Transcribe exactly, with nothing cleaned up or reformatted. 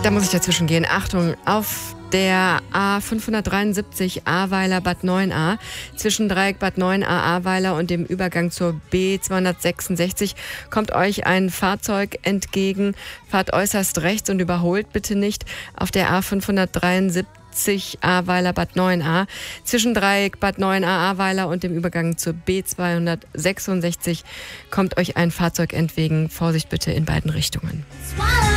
Da muss ich dazwischen gehen. Achtung, auf der A fünfhundertdreiundsiebzig Ahrweiler-Bad Neuenahr zwischen Dreieck Bad Neuenahr-Ahrweiler und dem Übergang zur B zweihundertsechsundsechzig kommt euch ein Fahrzeug entgegen. Fahrt äußerst rechts und überholt bitte nicht. Auf der A fünfhundertdreiundsiebzig Ahrweiler Bad Neuenahr zwischen Dreieck Bad Neuenahr-Ahrweiler und dem Übergang zur B zweihundertsechsundsechzig kommt euch ein Fahrzeug entgegen. Vorsicht bitte in beiden Richtungen.